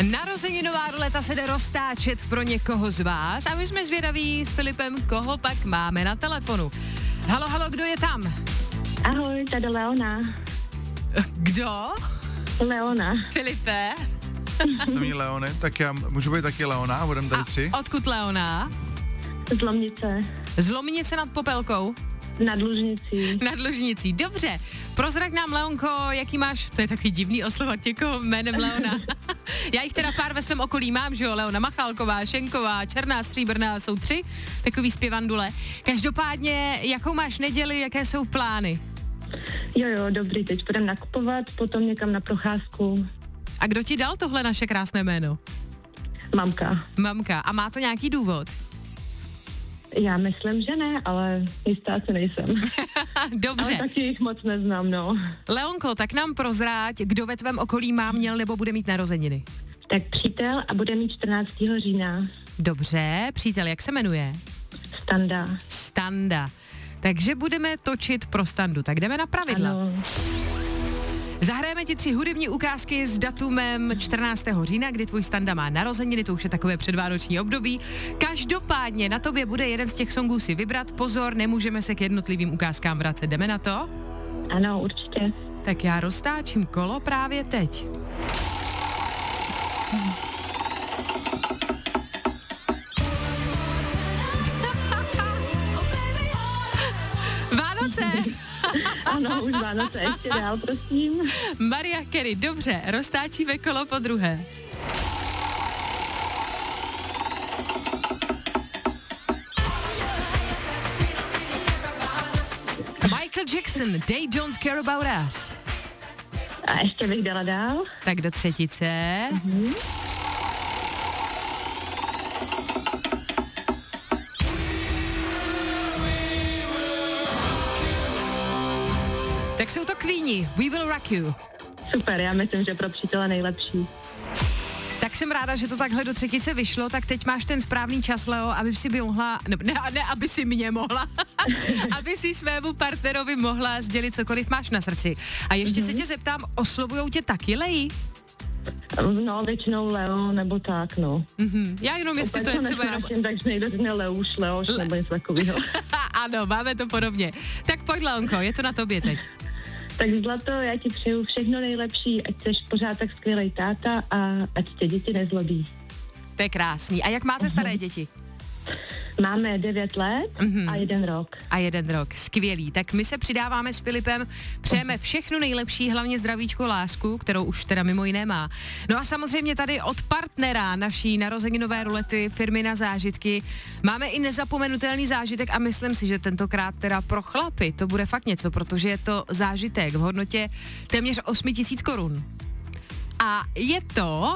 Narozeninová ruleta se jde roztáčet pro někoho z vás a my jsme zvědaví s Filipem, koho pak máme na telefonu. Halo, halo, kdo je tam? Ahoj, tady Leona. Kdo? Leona. Filipe? Jsem jí Leony, tak já můžu být taky Leona a budeme tady 3. Odkud Leona? Z Lomnice. Z Lomnice nad Popelkou? Nad Lužnicí. Nad Lužnicí, dobře. Prozrať nám, Leonko, jaký máš, to je takový divný oslovat někoho jménem Leona. Já jich teda pár ve svém okolí mám, že jo, Leona Machálková, Šenková, Černá, Stříbrná, jsou 3, takový zpěvandule. Každopádně, jakou máš neděli, jaké jsou plány? Jo, dobrý, teď půjdem nakupovat, potom někam na procházku. A kdo ti dal tohle naše krásné jméno? Mamka. Mamka. A má to nějaký důvod? Já myslím, že ne, ale jistá se nejsem. Dobře. Ale taky jich moc neznám, no. Leonko, tak nám prozrať, kdo ve tvém okolí má, měl nebo bude mít narozeniny. Tak přítel a bude mít 14. října. Dobře, přítel, jak se jmenuje? Standa. Standa. Takže budeme točit pro Standu, tak jdeme na pravidla. Ano. Zahrajeme ti 3 hudební ukázky s datumem 14. října, kdy tvůj Standa má narozeniny, to už je takové předvánoční období. Každopádně na tobě bude jeden z těch songů si vybrat. Pozor, nemůžeme se k jednotlivým ukázkám vracet. Jdeme na to? Ano, určitě. Tak já roztáčím kolo právě teď. Vánoce! Ano, už Vánoce, ještě dál, prosím. Mariah Carey, dobře, roztáčíme kolo po druhé. Michael Jackson, They Don't Care About Us. A ještě bych dala dál. Tak do třetice. Tak jsou to Queeni, We Will Rock You. Super, já myslím, že pro přítele nejlepší. Tak jsem ráda, že to takhle do třetice vyšlo, tak teď máš ten správný čas, Leo, aby si by mohla, ne, aby si mě mohla, aby si svému partnerovi mohla sdělit cokoliv máš na srdci. A ještě se tě zeptám, oslovujou tě taky Leji? No, většinou Leo, nebo tak, no. Já jenom, jestli to je třeba jenom... Takže někdo řekne Leoš, nebo něco takového. Ano, máme to podobně. Tak pojď, Leonko, je to na tobě teď. Tak Zlato, já ti přeju všechno nejlepší, ať jsi pořád tak skvělej táta a ať tě děti nezlobí. To je krásný. A jak máte staré děti? Máme 9 let a 1 rok. A 1 rok, skvělý. Tak my se přidáváme s Filipem, přejeme všechno nejlepší, hlavně zdravíčko, lásku, kterou už teda mimo jiné má. No a samozřejmě tady od partnera naší narozeninové rulety firmy Na zážitky máme i nezapomenutelný zážitek a myslím si, že tentokrát teda pro chlapy to bude fakt něco, protože je to zážitek v hodnotě téměř 8 000 korun. A je to...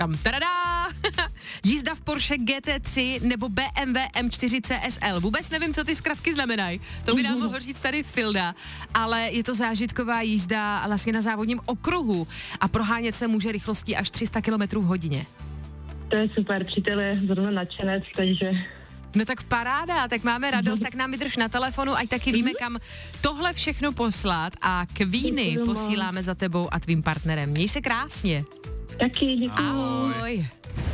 jízda v Porsche GT3 nebo BMW M4 CSL. Vůbec nevím, co ty zkratky znamenají. To by nám mohl říct tady Filda, ale je to zážitková jízda vlastně na závodním okruhu a prohánět se může rychlostí až 300 km v hodině. To je super, přítel je zrovna nadšenec, takže... No tak paráda, tak máme radost, tak nám vydrž na telefonu, ať taky víme, kam tohle všechno poslat a Queeny posíláme za tebou a tvým partnerem. Měj se krásně. Taky, děkuji. Ahoj.